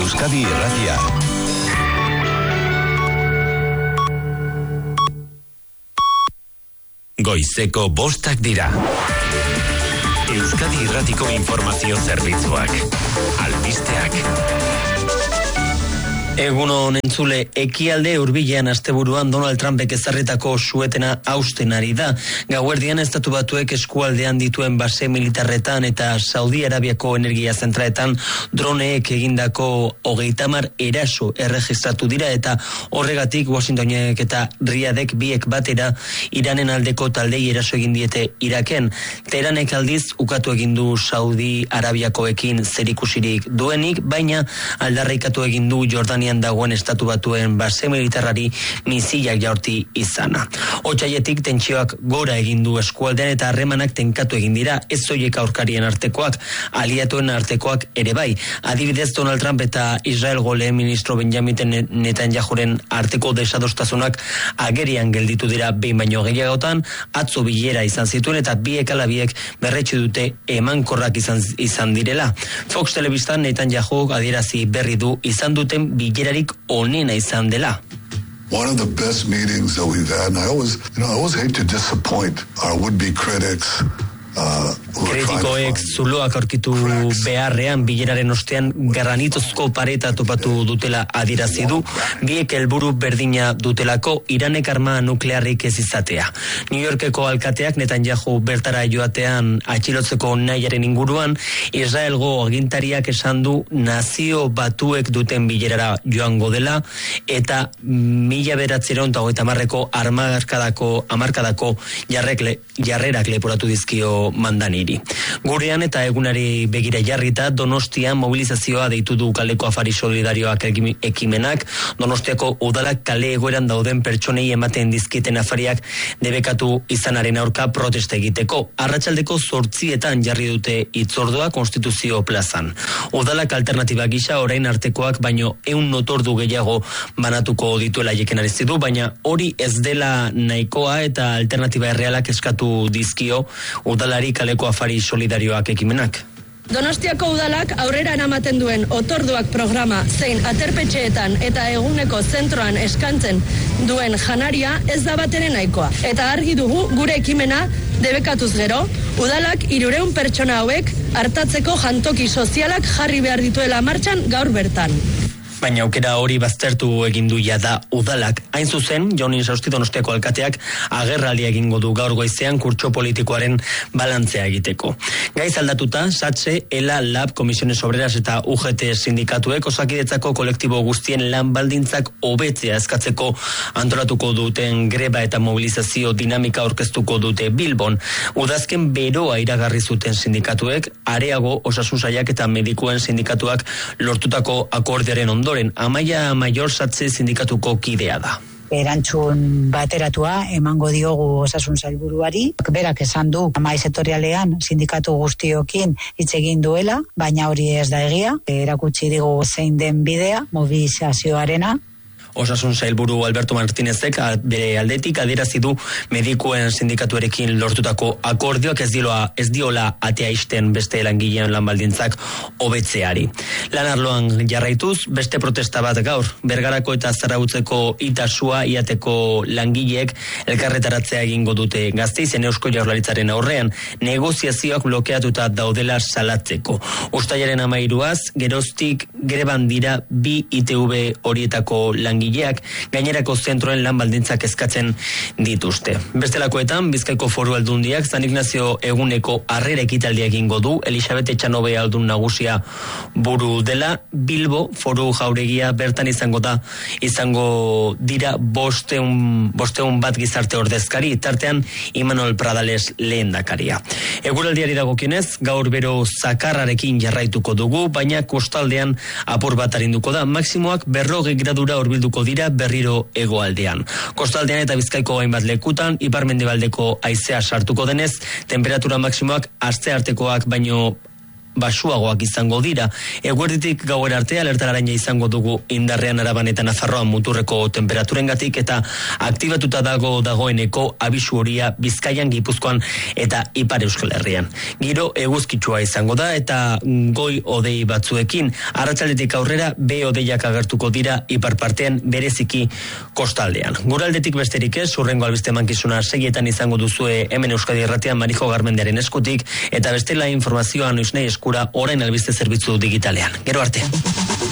Euskadi Irratia. Goizeko 5 dira. Euskadi Irratiko informazio zerbitzuak. Albisteak. Egunon entzule, Ekialde Hurbilean asteburuan Donald Trumpek ezarritako suetena hausten ari da. Gauerdian Estatu Batuek eskualdean dituen base militarretan eta Saudi Arabiako energia zentraetan droneek egindako 30 eraso erregistratu dira eta horregatik Washingtonek eta Riadek biek batera Iranen aldeko taldei eraso egin diete Iraken. Teheranek aldiz ukatu egin du Saudi Arabiakoekin zerikusirik duenik, baina aldarrikatu egin du Jordanian dagoen Estatu Batuen base militarrari misilak jaurti izana. Otsaietik tentsioak gora egin du eskualdean eta harremanak tenkatu egin dira, ez soilik aurkarien artekoak, aliatuen artekoak ere bai. Adibidez, Donald Trump eta Israelgo lehen ministro Benjamin Netanyahuren arteko desadostasunak agerian gelditu dira behin baino gehiagotan, atzo bilera izan zituen eta biek ala biek berretsi dute emankorrak izan direla. Fox Telebistan Netanyahu adierazi berri du izan duten bilerarik onena izan dela. One of the best meetings that we've had, and I always hate to disappoint our would-be critics. Kritikoek zuloak aurkitu beharrean bileraren ostean granitozko pareta topatu dutela adierazi du, biek helburu berdina dutelako, Iranek arma nuklearrik ez izatea. New Yorkeko alkateak Netanyahu bertara joatean atxilotzeko nahiaren inguruan, Israelgo agintariak esan du Nazio Batuek duten bilerara joango dela eta 1950ko hamarkadako jarrerak leporatu dizkio mandaniri. Gurean eta egunari begira jarrita Donostian mobilizazioa deitu du kaleko afari solidarioak ekimenak. Donostiako udalak kale egoeran dauden pertsonei ematen dizkieten afariak debekatu izanaren aurka protesta egiteko. Arratsaldeko 8:00 jarri dute hitzordua Konstituzio plazan. Udalak alternatiba gisa orain artekoak baino 100 ordu gehiago banatuko dituela jekenarizi du, baina hori ez dela nahikoa eta alternatiba errealak eskatu dizkio udalari kaleko afari solidarioak ekimenak. Donostiako udalak aurrera eramaten duen otorduak programa zein aterpetxeetan eta eguneko zentroan eskantzen duen janaria ez da batere nahikoa. Eta argi dugu gure ekimena debekatuz gero, udalak 300 pertsona hauek hartatzeko jantoki sozialak jarri behar dituela martxan gaur bertan. Baina aukera hori baztertu egin du jada udalak. Hain zuzen, Jon Insausti Donostiako alkateak agerraldia egingo du gaur goizean kurtso politikoaren balantzea egiteko. Gaiz aldatuta, SATSE, ELA, LAB, Comisiones Obreras eta UGT sindikatuek Osakidetzako kolektibo guztien lan baldintzak hobetzea eskatzeko antolatuko duten greba eta mobilizazio dinamika aurkeztuko dute Bilbon. Udazken beroa iragarri zuten sindikatuek, areago Osasun Sailak eta medikuen sindikatuak lortutako akordioaren ondoren. Amaia Maior SATSE sindikatuko kidea da. Erantzun bateratua emango diogu Osasun Sailburuari. Berak esan du mahai sektorialean sindikatu guztiokin hitz egin duela, baina hori ez da egia. Erakutsi digu zein den bidea, mobilizazioarena. Osasun Sailburu Alberto Martinezek bere aldetik adierazi du medikuen sindikatuarekin lortutako akordioak ez diola atea isten beste langileen lan baldintzak hobetzeari. Lan arloan jarraituz, beste protesta bat gaur, Bergarako eta Zarautzeko Itasua iateko langileek elkarretaratzea egingo dute Gasteizen Eusko Jaurlaritzaren aurrean, negoziazioak blokeatuta daudela salatzeko. Uztailaren 13az, geroztik greban dira 2 ITV horietako langileak gainerako zentroen lan baldintzak eskatzen dituzte. Bestelakoetan, Bizkaiko Foru Aldundiak San Ignacio eguneko harrera ekitaldia egingo du, Elisabete Etxanobe aldun nagusia buru dela, Bilbo Foru Jauregia bertan izango dira 500 bat gizarte ordezkari, tartean Imanol Pradales lehendakaria. Eguraldiari dagokionez, gaur bero zakarrarekin jarraituko dugu, baina kostaldean apur bat arinduko da, maksimoak 40 gradura hurbilduko dira berriro hegoaldean. Kostaldean eta Bizkaiko hainbat lekutan ipar-mendebaldeko haizea sartuko denez, temperatura maksimoak asteartekoak baino basuagoak izango dira. Eguerditik gauera arte alerta laranja izango dugu indarrean Araban eta Nafarroan muturreko temperaturengatik eta aktibatuta dagoeneko abisu horia Bizkaian, Gipuzkoan eta Ipar Euskal Herrian. Giro eguzkitsua izango da eta goi hodei batzuekin. Arratsaldetik aurrera be hodeiak agertuko dira ipar partean, bereziki kostaldean. Guraldetik besterik ez, hurrengo albiste emankizuna 6etan izango duzue hemen Euskadi Irratian Marijo Garmendiaren eskutik eta bestela informazioa noiznai eskura orain albiste zerbitzu digitalean. Gero arte.